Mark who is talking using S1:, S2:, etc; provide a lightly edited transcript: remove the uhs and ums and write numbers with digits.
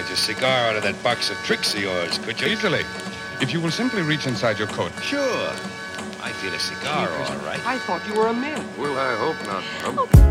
S1: Get your cigar out of that box of tricks of yours, could you?
S2: Easily. If you will simply reach inside your coat.
S1: Sure. I feel a cigar, all right.
S3: I thought you were a mint.
S4: Well, I hope not, Bub.